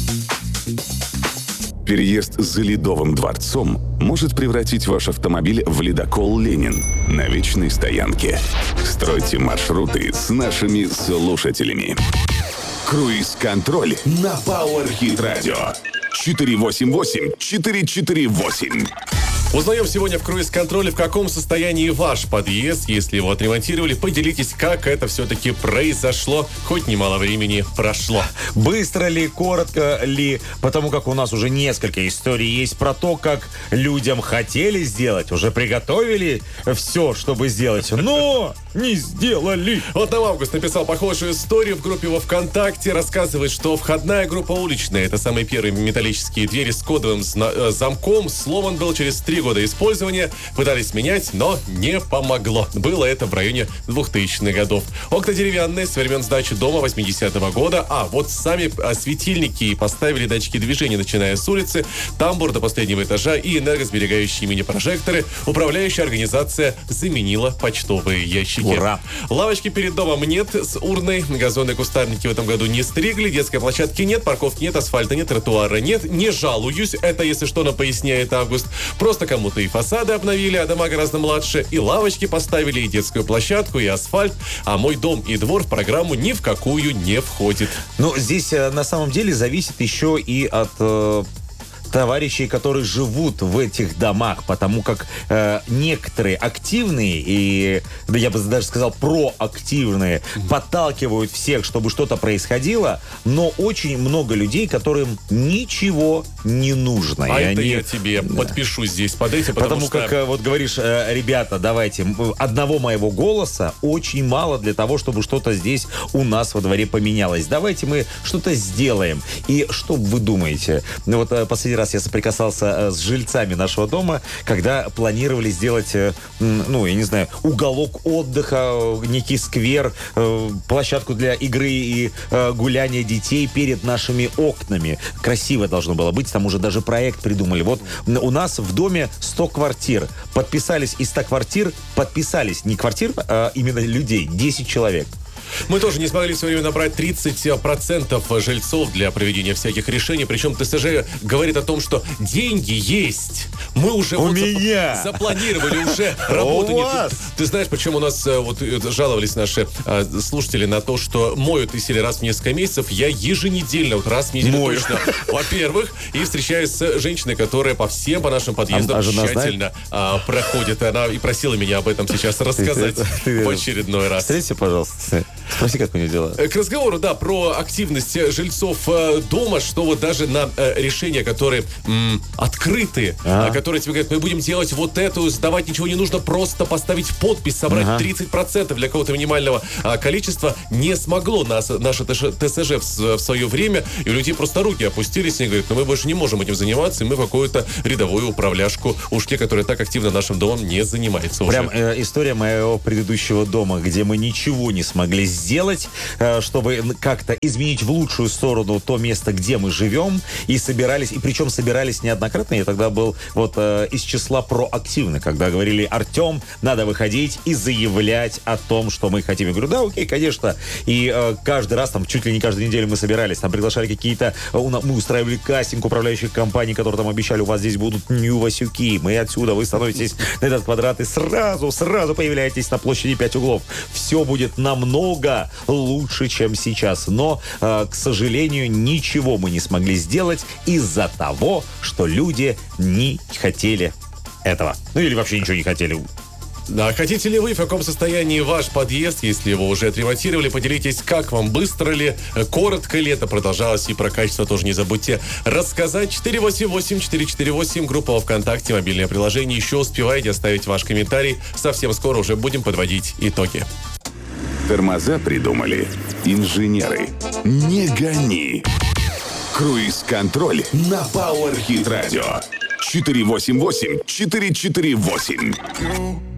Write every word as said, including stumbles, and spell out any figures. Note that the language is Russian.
Переезд за Ледовым дворцом может превратить ваш автомобиль в ледокол «Ленин» на вечной стоянке. Стройте маршруты с нашими слушателями. Круиз-контроль на Power Hit Radio. четыре восемь восемь четыре четыре восемь. Узнаем сегодня в круиз-контроле, в каком состоянии ваш подъезд. Если его отремонтировали, поделитесь, как это все-таки произошло. Хоть немало времени прошло. Быстро ли, коротко ли, потому как у нас уже несколько историй есть про то, как людям хотели сделать, уже приготовили все, чтобы сделать, но не сделали. Вот нам Август написал похожую историю в группе во ВКонтакте. Рассказывает, что входная группа уличная, это самые первые металлические двери с кодовым зна- замком, сломан был через три года использования. Пытались менять, но не помогло. Было это в районе двухтысячных годов. Окна деревянные, с времен сдачи дома восьмидесятого года. А вот сами светильники поставили датчики движения, начиная с улицы, тамбур до последнего этажа и энергосберегающие мини-прожекторы. Управляющая организация заменила почтовые ящики. Ура! Лавочки перед домом нет с урной. Газоны и кустарники в этом году не стригли. Детской площадки нет, парковки нет, асфальта нет, тротуара нет. Не жалуюсь. Это, если что, нам поясняет Август. Просто кому-то и фасады обновили, а дома гораздо младше, и лавочки поставили, и детскую площадку, и асфальт, а мой дом и двор в программу ни в какую не входит. Ну, здесь на самом деле зависит еще и от... Э... товарищей, которые живут в этих домах, потому как э, некоторые активные и, да я бы даже сказал, проактивные, подталкивают всех, чтобы что-то происходило, но очень много людей, которым ничего не нужно. А и это они... я тебе подпишу здесь под этим, потому, потому что... как, вот говоришь, э, ребята, давайте, одного моего голоса очень мало для того, чтобы что-то здесь у нас во дворе поменялось. Давайте мы что-то сделаем. И что вы думаете? Вот э, последний раз я соприкасался с жильцами нашего дома, когда планировали сделать, ну, я не знаю, уголок отдыха, некий сквер, площадку для игры и гуляния детей перед нашими окнами. Красиво должно было быть, там уже даже проект придумали. Вот у нас в доме сто квартир. Подписались из ста квартир, подписались не квартир, а именно людей, десять человек. Мы тоже не смогли в свое время набрать тридцать процентов жильцов для проведения всяких решений. Причем ТСЖ говорит о том, что деньги есть. Мы уже у вот меня. зап- запланировали уже работу. У вас. Ты, ты знаешь, почему у нас вот жаловались наши а, слушатели на то, что моют из серии раз в несколько месяцев. Я еженедельно, вот раз в неделю Мою. точно, во-первых, и встречаюсь с женщиной, которая по всем, по нашим подъездам а, а жена тщательно а, проходит. Она и просила меня об этом сейчас рассказать ты, ты, в очередной раз. Встреться, пожалуйста. Спроси, как у нее дела. К разговору, да, про активность жильцов э, дома, что вот даже на э, решения, которые м, открыты, ага. а, которые тебе говорят, мы будем делать вот эту, сдавать ничего не нужно, просто поставить подпись, собрать ага. тридцать процентов для какого-то минимального а, количества, не смогло нас, наше ТСЖ в, в свое время, и у людей просто руки опустились, и говорят, ну мы больше не можем этим заниматься, и мы в какую-то рядовую управляшку ушли, которая так активно нашим домом не занимается уже. Прям э, история моего предыдущего дома, где мы ничего не смогли сделать, э, чтобы как-то изменить в лучшую сторону то место, где мы живем, и собирались, и причем собирались неоднократно. Я тогда был вот э, из числа проактивных, когда говорили: Артем, надо выходить и заявлять о том, что мы хотим. Я говорю, да, окей, конечно. И э, каждый раз, там, чуть ли не каждую неделю мы собирались, там приглашали какие-то, э, мы устраивали кастинг управляющих компаний, которые там обещали, у вас здесь будут нью-васюки, мы отсюда, вы становитесь на этот квадрат и сразу, сразу появляетесь на площади пять углов. Все будет намного лучше, чем сейчас. Но, э, к сожалению, ничего мы не смогли сделать из-за того, что люди не хотели этого. Ну или вообще ничего не хотели. Да, хотите ли вы, в каком состоянии ваш подъезд, если его уже отремонтировали, поделитесь, как вам, быстро ли, коротко ли это продолжалось, и про качество тоже не забудьте рассказать. четыре восемь восемь четыре четыре восемь, группа во ВКонтакте, мобильное приложение, еще успеваете оставить ваш комментарий, совсем скоро уже будем подводить итоги. Тормоза придумали инженеры. Не гони. Круиз-контроль на Power Hit Radio. четыре восемь восемь четыре четыре восемь.